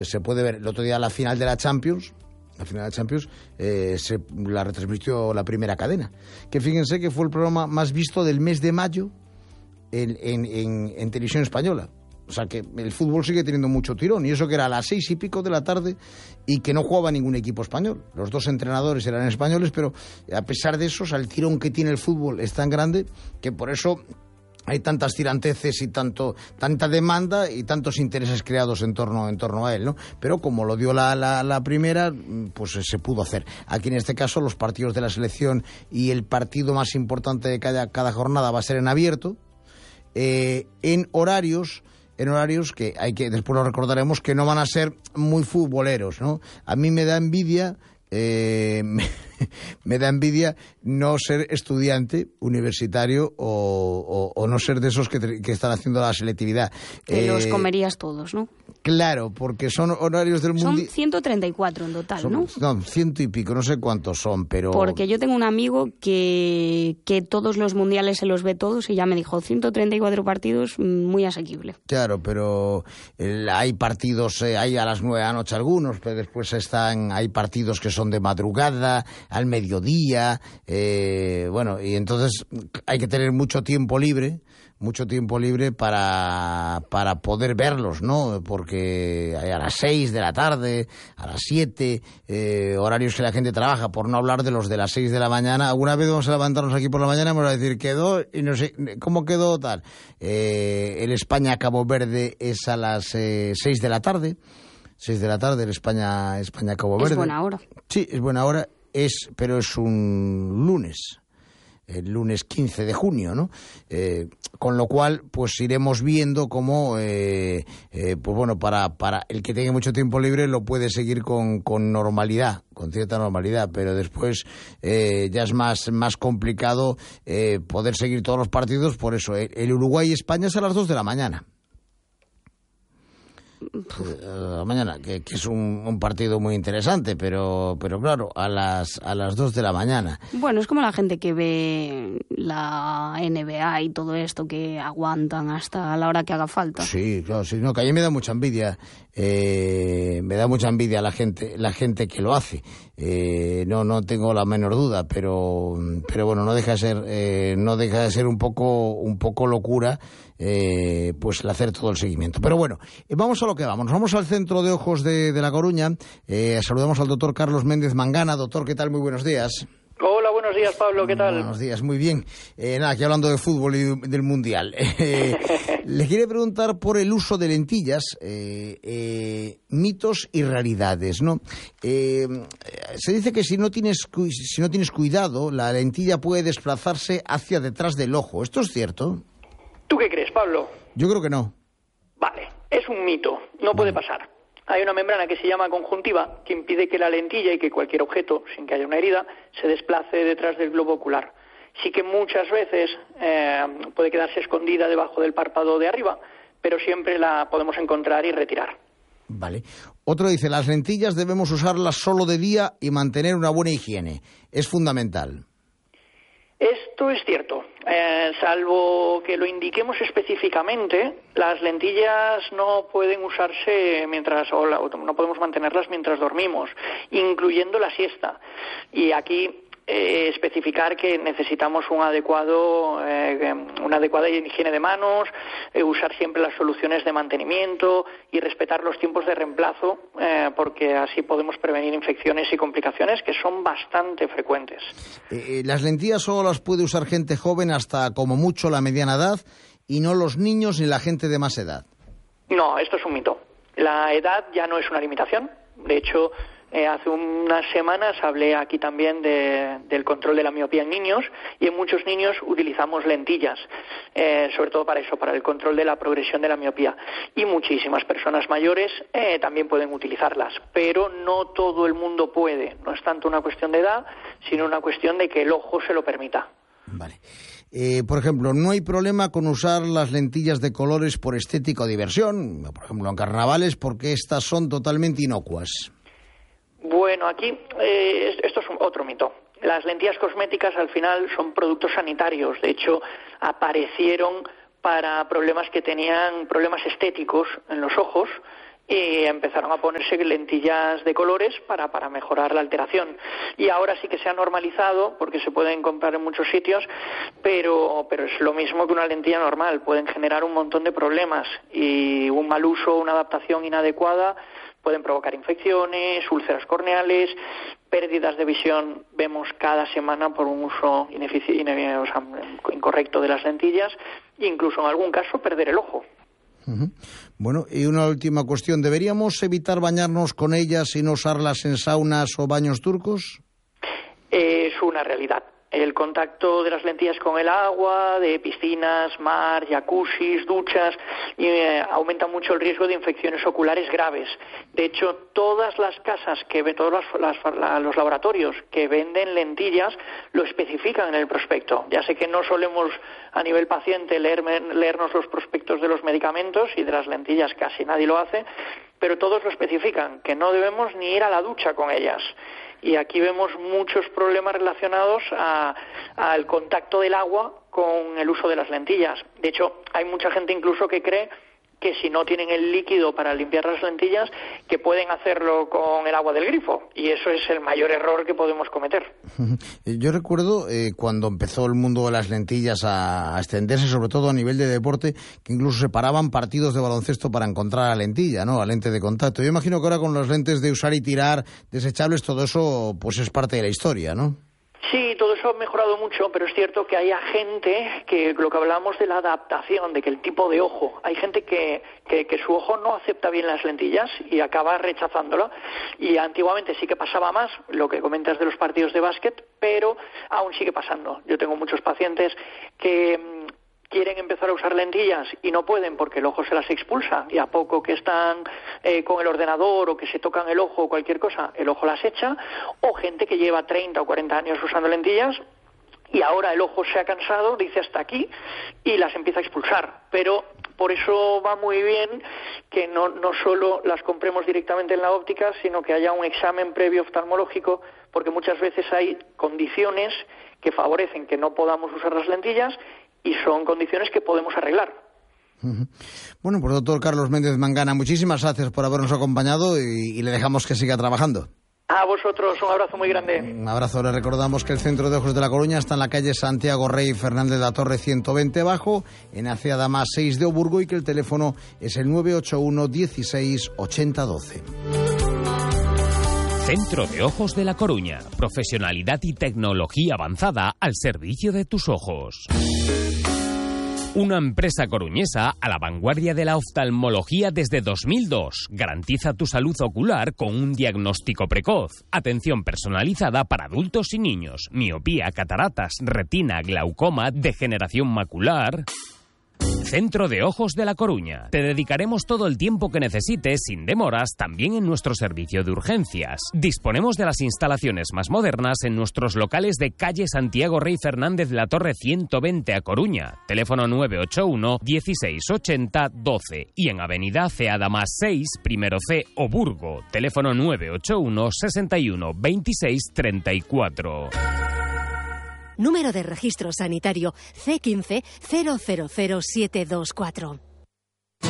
Se puede ver el otro día la final de la Champions. La final de la Champions se la retransmitió la Primera Cadena. Que fíjense que fue el programa más visto del mes de mayo en televisión española. O sea que el fútbol sigue teniendo mucho tirón. Y eso que era a las 6:00 de la tarde y que no jugaba ningún equipo español. Los dos entrenadores eran españoles, pero a pesar de eso, el tirón que tiene el fútbol es tan grande que por eso hay tantas tiranteces y tanta demanda y tantos intereses creados en torno a él, ¿no? Pero como lo dio la primera, pues se pudo hacer. Aquí en este caso los partidos de la selección y el partido más importante de cada jornada va a ser en abierto, en horarios que después lo recordaremos, que no van a ser muy futboleros, ¿no? A mí me da envidia me da envidia no ser estudiante universitario o no ser de esos que están haciendo la selectividad. Que los comerías todos, ¿no? Claro, porque son horarios del mundo. Son 134 en total, ¿no? No, 100 y pico, no sé cuántos son, pero... Porque yo tengo un amigo que todos los mundiales se los ve todos y ya me dijo 134 partidos, muy asequible. Claro, pero hay partidos, hay a las 9 de la noche algunos, pero después hay partidos que son de madrugada, al mediodía, bueno, y entonces hay que tener mucho tiempo libre para poder verlos, ¿no? Porque hay a las 6 de la tarde, a las 7, horarios que la gente trabaja, por no hablar de los de las 6 de la mañana. Alguna vez vamos a levantarnos aquí por la mañana y vamos a decir, quedó, y no sé, ¿cómo quedó tal? El España-Cabo Verde es a las 6 de la tarde. 6 de la tarde, el España-Cabo Verde. Es buena hora. Sí, es buena hora, pero es un lunes. El lunes 15 de junio, ¿no? Con lo cual, pues iremos viendo cómo, pues bueno, para el que tenga mucho tiempo libre lo puede seguir con normalidad, con cierta normalidad, pero después ya es más complicado poder seguir todos los partidos. Por eso, el Uruguay-España es a las 2 de la mañana. Mañana, que es un partido muy interesante, pero claro, a las 2 de la mañana. Bueno, es como la gente que ve la NBA y todo esto, que aguantan hasta la hora que haga falta. Sí, claro, sí, no, que a mí me da mucha envidia. Me da mucha envidia la gente que lo hace. No tengo la menor duda, pero bueno, no deja de ser un poco locura, pues el hacer todo el seguimiento. Pero bueno, vamos a lo que vamos. Nos vamos al Centro de Ojos de La Coruña. Saludamos al doctor Carlos Méndez Mangana. Doctor, ¿qué tal? Muy buenos días. Hola, buenos días, Pablo, ¿qué tal? Buenos días, muy bien. Aquí hablando de fútbol y del Mundial. Le quiero preguntar por el uso de lentillas, mitos y realidades, ¿no? Se dice que si no tienes cuidado, la lentilla puede desplazarse hacia detrás del ojo. ¿Esto es cierto? ¿Tú qué crees, Pablo? Yo creo que no. Vale, es un mito, no puede pasar. Hay una membrana que se llama conjuntiva que impide que la lentilla y que cualquier objeto, sin que haya una herida, se desplace detrás del globo ocular. Sí que muchas veces puede quedarse escondida debajo del párpado de arriba, pero siempre la podemos encontrar y retirar. Vale. Otro dice, las lentillas debemos usarlas solo de día y mantener una buena higiene. Es fundamental. Esto es cierto. Salvo que lo indiquemos específicamente, las lentillas no pueden usarse no podemos mantenerlas mientras dormimos, incluyendo la siesta. Y aquí especificar que necesitamos una adecuada higiene de manos, usar siempre las soluciones de mantenimiento y respetar los tiempos de reemplazo, porque así podemos prevenir infecciones y complicaciones que son bastante frecuentes. Las lentillas solo las puede usar gente joven hasta como mucho la mediana edad y no los niños ni la gente de más edad. No, esto es un mito. La edad ya no es una limitación. De hecho, hace unas semanas hablé aquí también del control de la miopía en niños, y en muchos niños utilizamos lentillas, sobre todo para eso, para el control de la progresión de la miopía. Y muchísimas personas mayores también pueden utilizarlas, pero no todo el mundo puede. No es tanto una cuestión de edad, sino una cuestión de que el ojo se lo permita. Vale. Por ejemplo, no hay problema con usar las lentillas de colores por estética o diversión, por ejemplo en carnavales, porque estas son totalmente inocuas. Bueno, aquí esto es otro mito. Las lentillas cosméticas al final son productos sanitarios. De hecho, aparecieron para problemas que tenían problemas estéticos en los ojos y empezaron a ponerse lentillas de colores para mejorar la alteración. Y ahora sí que se ha normalizado, porque se pueden comprar en muchos sitios, pero es lo mismo que una lentilla normal, pueden generar un montón de problemas, y un mal uso, una adaptación inadecuada pueden provocar infecciones, úlceras corneales, pérdidas de visión vemos cada semana por un uso incorrecto de las lentillas, e incluso en algún caso perder el ojo. Bueno, y una última cuestión, ¿deberíamos evitar bañarnos con ellas y no usarlas en saunas o baños turcos? Es una realidad. El contacto de las lentillas con el agua, de piscinas, mar, jacuzzis, duchas, aumenta mucho el riesgo de infecciones oculares graves. De hecho, todas las casas, todos los laboratorios que venden lentillas lo especifican en el prospecto. Ya sé que no solemos a nivel paciente leernos los prospectos de los medicamentos, y de las lentillas casi nadie lo hace, pero todos lo especifican, que no debemos ni ir a la ducha con ellas. Y aquí vemos muchos problemas relacionados al contacto del agua con el uso de las lentillas. De hecho, hay mucha gente incluso que cree que si no tienen el líquido para limpiar las lentillas, que pueden hacerlo con el agua del grifo. Y eso es el mayor error que podemos cometer. Yo recuerdo cuando empezó el mundo de las lentillas a extenderse, sobre todo a nivel de deporte, que incluso se paraban partidos de baloncesto para encontrar la lentilla, ¿no? La lente de contacto. Yo imagino que ahora con las lentes de usar y tirar desechables, todo eso pues es parte de la historia, ¿no? Sí, todo eso ha mejorado mucho, pero es cierto que hay gente que, lo que hablábamos de la adaptación, de que el tipo de ojo, hay gente que su ojo no acepta bien las lentillas y acaba rechazándolo. Y antiguamente sí que pasaba más, lo que comentas de los partidos de básquet, pero aún sigue pasando. Yo tengo muchos pacientes que quieren empezar a usar lentillas y no pueden porque el ojo se las expulsa, y a poco que están con el ordenador o que se tocan el ojo o cualquier cosa, el ojo las echa, o gente que lleva 30 o 40 años usando lentillas y ahora el ojo se ha cansado, dice hasta aquí, y las empieza a expulsar. Pero por eso va muy bien que no solo las compremos directamente en la óptica, sino que haya un examen previo oftalmológico, porque muchas veces hay condiciones que favorecen que no podamos usar las lentillas, y son condiciones que podemos arreglar. Bueno, pues doctor Carlos Méndez Mangana, muchísimas gracias por habernos acompañado, y le dejamos que siga trabajando. A vosotros, un abrazo muy grande. Un abrazo. Les recordamos que el Centro de Ojos de La Coruña está en la calle Santiago Rey Fernández de la Torre 120 Bajo, en Acea Damas 6 de Oburgo, y que el teléfono es el 981 16 80 12. Centro de Ojos de La Coruña. Profesionalidad y tecnología avanzada al servicio de tus ojos. Una empresa coruñesa a la vanguardia de la oftalmología desde 2002. Garantiza tu salud ocular con un diagnóstico precoz. Atención personalizada para adultos y niños. Miopía, cataratas, retina, glaucoma, degeneración macular. Centro de Ojos de La Coruña. Te dedicaremos todo el tiempo que necesites, sin demoras, también en nuestro servicio de urgencias. Disponemos de las instalaciones más modernas en nuestros locales de calle Santiago Rey Fernández de la Torre 120 a Coruña. Teléfono 981 16 80 12. Y en avenida Acea Damas 6, primero C, Oburgo. Teléfono 981 61 26 34. Número de registro sanitario C15 000724.